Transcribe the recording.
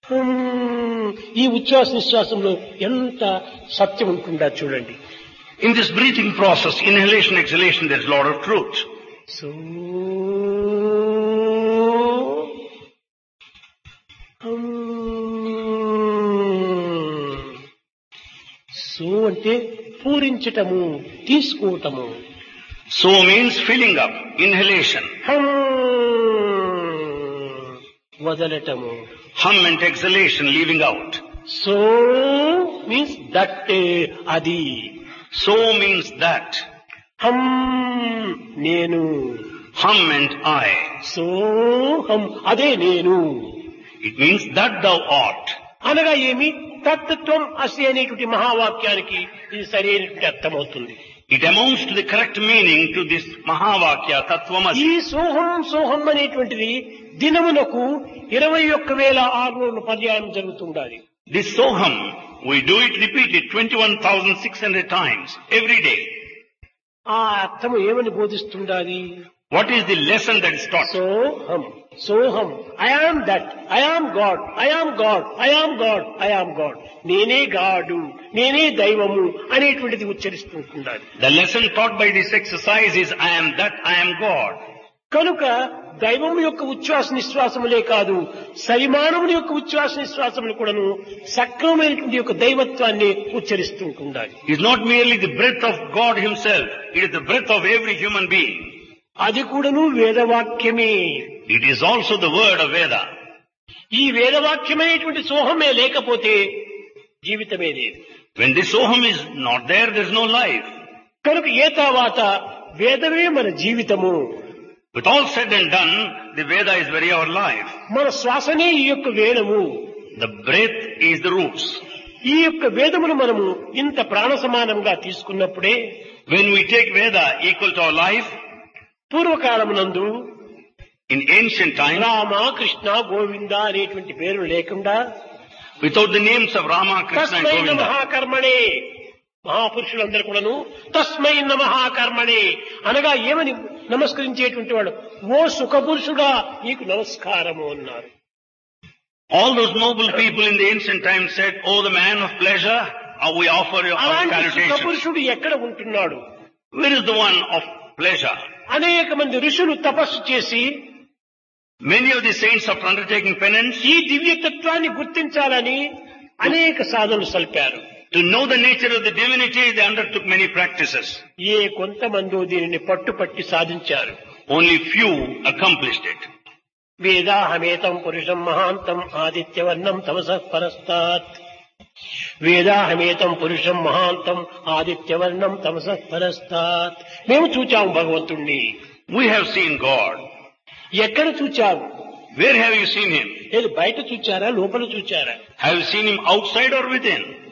ఈ ఉచ్ఛ్వాస నిశ్వాసంలో ఎంత సత్యం ఉంటుందా చూడండి. In this breathing process, inhalation, exhalation, there is a lot of truth. So so అంటే పూరించటము, తీసుకోవటము. So means filling up, inhalation. వదలటము. Hum and exhalation, leaving out. So means that, అది. So means that. నేను. Hum and I. సోహం, అదే నేను. It means that thou art. అనగా ఏమి? తత్వం అసి అనేటువంటి మహావాక్యానికి ఇది సరైనటువంటి అర్థమవుతుంది. It amounts to the correct meaning to this Mahavakya, Tattvamasi. ఈ సోహం సోహం అనేటువంటిది దినమునకు 21,600 పర్యాయం జరుగుతుండాలి. This Soham, we do it, repeat it 21,600 times every day. ఆ అర్థము ఏమని బోధిస్తుండాలి? What is the lesson that is taught? సోహం సోహం, I am that, I am God, I am God, I am God, I am God. నేనే గాడు, నేనే దైవము అనేటువంటిది ఉచ్చరిస్తుండాలి. The lesson taught by this exercise is I am that, I am God. కనుక దైవము యొక్క ఉచ్ఛ్వాస నిశ్వాసములే కాదు, సరిమానవుని యొక్క ఉచ్ఛ్వాస నిశ్వాసములు కూడాను సక్రమమైనటువంటి యొక్క దైవత్వాన్ని ఉచ్చరిస్తుండాలి. It is not merely the breath of God himself, it is the breath of every human being. అది కూడాను వేదవాక్యమే. It is also the word of Veda. ఈ వేదవాక్యమైనటువంటి సోహమే లేకపోతే జీవితమే లేదు. When this Soham is not there, there is no life. కనుక ఏ తర్వాత వేదమే మన జీవితము. With all said and done, the Veda is very our life. మన శ్వాసనే ఈ యొక్క వేదము. The breath is the roots. ఈ యొక్క వేదమును మనము ఇంత ప్రాణ సమానంగా తీసుకున్నప్పుడే, When we take Veda equal to our life, పూర్వకాలమునందు in ancient times, Rama Krishna Govinda అనేటువంటి పేరు లేకుండా without the names of Rama, Krishna and తస్మై Govinda, మహాకర్మణే, మహాపురుషులందరూ కూడాను తస్మై మహాకర్మణే అనగా ఏమని నమస్కరించేటువంటి వాడు, ఓ సుఖపురుషుడా నీకు నమస్కారము అన్నారు. all those noble people in the ancient times said, oh the man of pleasure, we offer you our అలాంటి salutations. సుఖపురుషుడు ఎక్కడ ఉంటున్నాడు? Where is the one of pleasure? అనేక మంది ఋషులు తపస్సు చేసి Many of the saints, after undertaking penance, ఈ దివ్యతత్వాన్ని గుర్తించాలని అనేక సాధనలు సల్పారు. to know the nature of the divinity, they undertook many practices. ఏ కొంతమంది దీనిని పట్టుపట్టి సాధించారు. Only few accomplished it. వేదాహమేతం పురుషం మహాంతం ఆదిత్యవర్ణం తమసః పరస్తాత్. వేదాహమేతం పురుషం మహాంతం ఆదిత్యవర్ణం తమసః పరస్తాత్. మేము చూచాము భగవంతుణ్ణి. We have seen God. ఎక్కడ చూచావు? Where have you seen him? లేదు బయట చూచారా, లోపల చూచారా? Have you seen him outside or within?